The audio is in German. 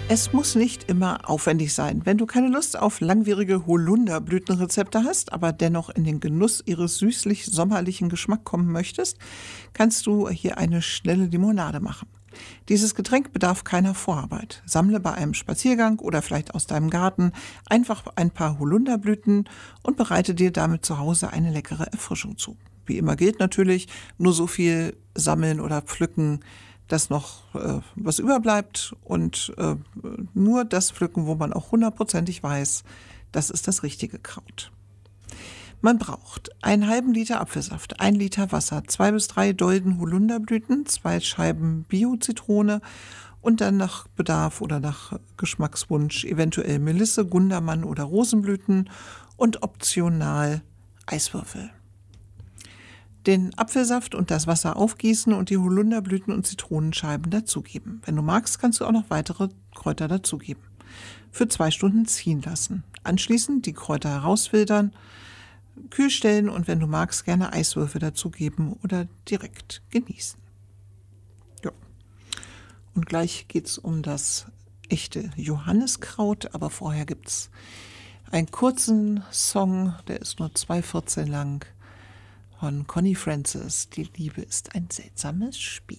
Es muss nicht immer aufwendig sein. Wenn du keine Lust auf langwierige Holunderblütenrezepte hast, aber dennoch in den Genuss ihres süßlich-sommerlichen Geschmack kommen möchtest, kannst du hier eine schnelle Limonade machen. Dieses Getränk bedarf keiner Vorarbeit. Sammle bei einem Spaziergang oder vielleicht aus deinem Garten einfach ein paar Holunderblüten und bereite dir damit zu Hause eine leckere Erfrischung zu. Wie immer gilt natürlich, nur so viel sammeln oder pflücken, dass noch was überbleibt und nur das pflücken, wo man auch hundertprozentig weiß, das ist das richtige Kraut. Man braucht einen halben Liter Apfelsaft, 1 Liter Wasser, 2 bis 3 Dolden Holunderblüten, 2 Scheiben Bio-Zitrone und dann nach Bedarf oder nach Geschmackswunsch eventuell Melisse, Gundermann oder Rosenblüten und optional Eiswürfel. Den Apfelsaft und das Wasser aufgießen und die Holunderblüten und Zitronenscheiben dazugeben. Wenn du magst, kannst du auch noch weitere Kräuter dazugeben. Für 2 Stunden ziehen lassen. Anschließend die Kräuter herausfiltern, kühl stellen und wenn du magst, gerne Eiswürfel dazugeben oder direkt genießen. Ja. Und gleich geht es um das echte Johanniskraut, aber vorher gibt es einen kurzen Song, der ist nur 2,14 lang, von Connie Francis. Die Liebe ist ein seltsames Spiel.